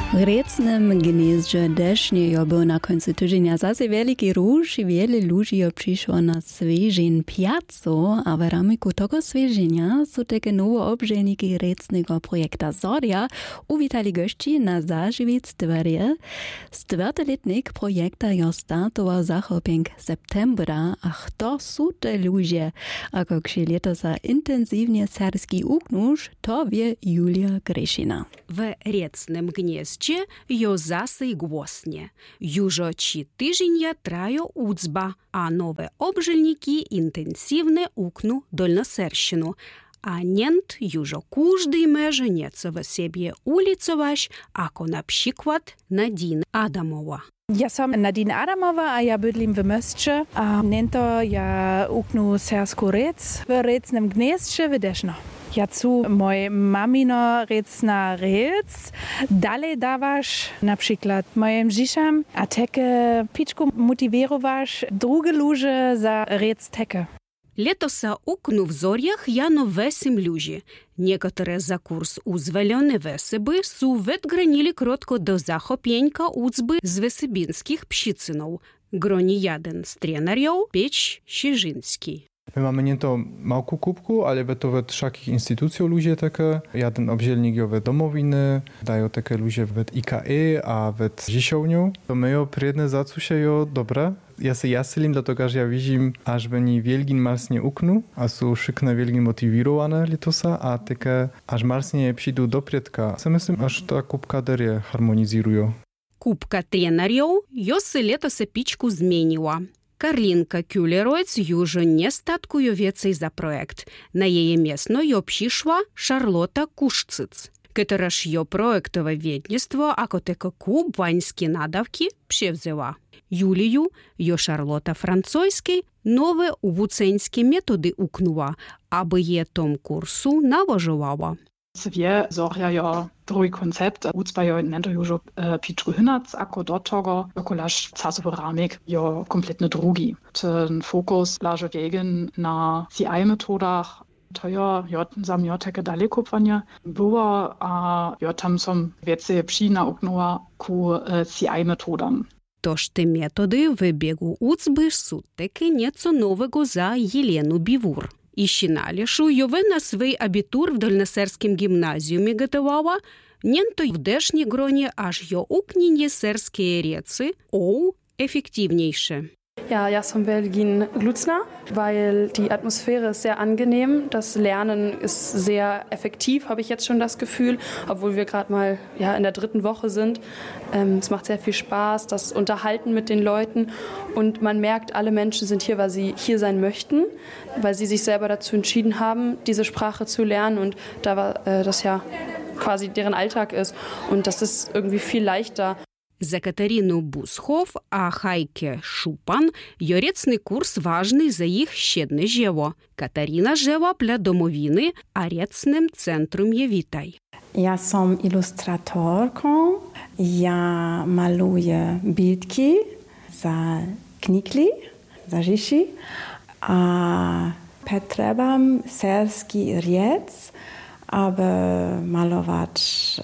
W Recnym gnieździe desznie był na końcu tygodnia zase wielki ruch i wiele ludzi przyszło na świeżeń piazzo, a w ramiku tego świeżenia są takie nowe obżelniki recnego projekta Zoria uwitali gości na zażywiec dworie. Czwartoletnik projekta jo startował zachopięk septembra, a kto są te ludzie, a jak się letosa intensywnie serski uknusz, to wie Julia Gryszina. W Recnym gnieździe jo zase głosnie. Już 3 tygodnie trwają uczba, a nowe obżelniki intensywnie ukną Dolnoserщину. A nient już każdy może nieco w siebie ulicować, ako na przykład Nadine Adamowa. Ja sam Nadine Adamowa, a ja bydlim w Mostce, a nento ja uknu sersku rec w Recnym gnieździe w Deszno. Ja cu moj mamino recna rec dalej dawasz na przykład moim dziszam, a teke piczku motiwirowasz drugie ludzie za rec teke. Letosa uknu w Зорях jano 8 ludzi. Niektóre za kurs uзвольone weseby są wetgranili krótko do zachopieńka uczby z wesybinskich psicynów. Groni jeden z trenerów Pieć Sierzyński. My mamy nie to małku kubku, ale to we wszakich instytucjach ludzie takie. Jeden obzielnik jo we domowiny, dają takie ludzie we IKE, a we dziesiątniu. To my jo priedne zacu się jo dobre. Ja se jaselim, dlatego że ja widzim, aż beni wielgin marsnie uknu, a są szykne wielgin motiwirowane litosa, a takie aż marsnie przyjdą do priedka. Ja myślę, aż ta kubka derie harmonizują. Kubka trenerów jo se letosa piczku zmieniła. Karlinka Kuleroc już nie statkuje więcej za projekt. Na jej miejsce jo przyszła Charlotta Kuszcyc, któraż jo projektowe wiednictwo jako tylko kubańskie nadawki przewzięła. Juliju jo Charlotta francuskiej nowe uwuceńskie metody uknęła, aby je tom kursu nałożowała. Wie Zoria jo drugi koncept, ucba jo nento już piczku hynac, ako do tego okolaż casowy ramik jo kompletny drugi. Ten fokus laże wegen na CI-metodach, to jo sam jo takie dalekopwanie było, a jo tam są więcej przyna uknęła ku CI-metodam. Toż te metody w biegu ucby są takie nieco nowego za Jelenę Biwur. I Sinaliszu jowe na swój abitur w Dolnoserskim gimnazjum gotowała, niento w desznie gronie aż jo uknienie serskie recy o efektywniejsze. Ja som Belgien Glutzner, weil die Atmosphäre ist sehr angenehm. Das Lernen ist sehr effektiv, habe ich jetzt schon das Gefühl, obwohl wir gerade mal in der 3. Woche sind. Es macht sehr viel Spaß, das Unterhalten mit den Leuten und man merkt, alle Menschen sind hier, weil sie hier sein möchten, weil sie sich selber dazu entschieden haben, diese Sprache zu lernen und da das ja quasi deren Alltag ist und das ist irgendwie viel leichter. За Катерину Бусхов, а Хайке Шупан, йорецний курс важний за їх щедне жево. Катерина жева для домовини, а рецним центром є вітай. Ja som ilustratorką, ja maluję bildki za knikli, za Žiši, a potrzebam serski riec, aby malować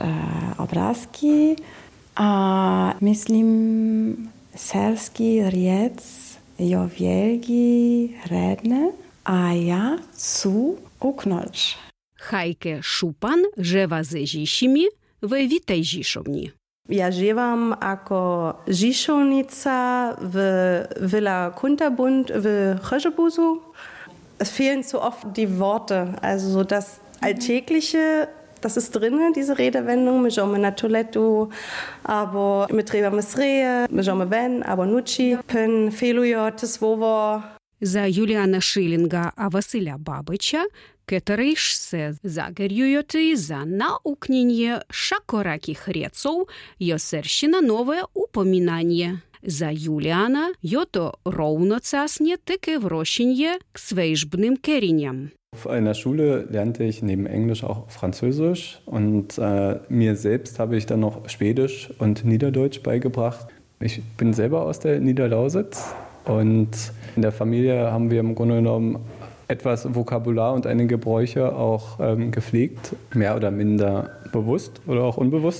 obrazki. A myslím, serski riec jo wielgi redne, a ja cu uknąć. Хайке Шупан жева ze Žišimi w Witaj Žišovni. Ja żywam jako Žišovnica w Villa Kunterbund w Chöschebusu. Es fehlen so oft die Worte, also das Alltägliche. Das ist drin, diese Redewendung. My żomy na toaletu, albo my trebamy sreje, my żomy ven, albo nuci. Pen felujo te słowo. За Юліана Шилінга а Василя Бабича, котрий ж се загерюють за наукнення шакораких рецов, йосерщина нове упомінання. За Юліана йото ровноцасне таке врощення к свейжбним керінням. Auf einer Schule lernte ich neben Englisch auch Französisch und mir selbst habe ich dann noch Schwedisch und Niederdeutsch beigebracht. Ich bin selber aus der Niederlausitz und in der Familie haben wir im Grunde genommen etwas Vokabular und einige Bräuche auch gepflegt, mehr oder minder bewusst oder auch unbewusst.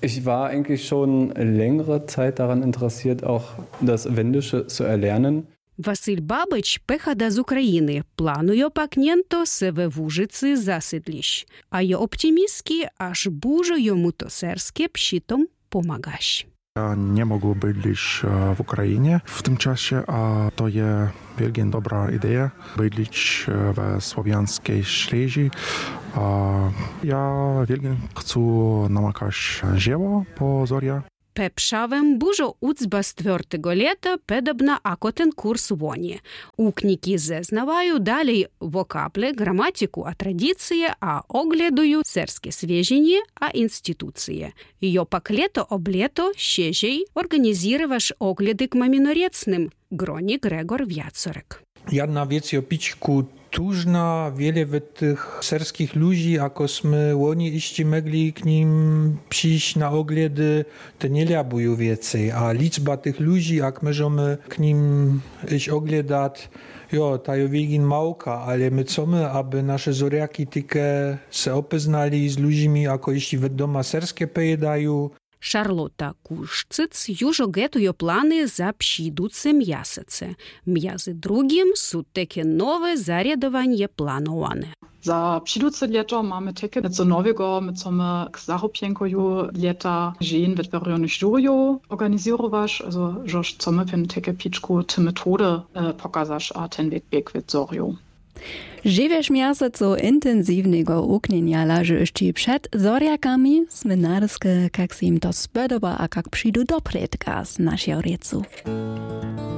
Ich war eigentlich schon längere Zeit daran interessiert, auch das Wendische zu erlernen. Василь Бабич пехада з України, планує пакнєнто себе в Ужиці засидліщ, а є оптимістки, аж бужо йому то серське пщитом помагащ. Ja nie mogło bydlić w Ukrainie w tym czasie, a to jest wielkie dobra idea bydlić we słowiańskiej Ślezii. Ja wielkie chcę namakać dzieło po Zoria. Пепшавем бужо уцба з 4-го лета педобна акотен курс воні. Укніки зезнаваю далі вокапле, граматику, а традиції, а оглядую серське свежіння, а інституції. Йо пак лето об лето щежей організіруваш огляди к мамінорецним. Гроні Грегор Вяцорek. Jedna wiec je pić kulturna, wiele w tych serskich ludzi, jako my oni iście mogli k nim przyjść na ogledy, to nie liabują więcej, a liczba tych ludzi, jak możemy k nim iść oglądać, jo, ta je wielkin małka, ale my chcemy, aby nasze zoriaki tylko se opeznali z ludźmi, jako jeśli w doma serskie pojedają. Шарлота Кушциц южо гетує плани за пшідуце м'ясице. М'язи другим су таке нове зарядування плановане. Za přiduce ljeto mamy také něco nového, my chceme k zahopjenkoju leta žen vetverjone studiju organizirovaš, also žož chceme pen také pičku te metode pokazaš a ten weg vetzorju. Żywiesz miaseco intensywnego uknienia laży jeszcze przed zoriakami, smenarskie, jak się im to spodoba, a jak przyjdą do predka z naszego riecu.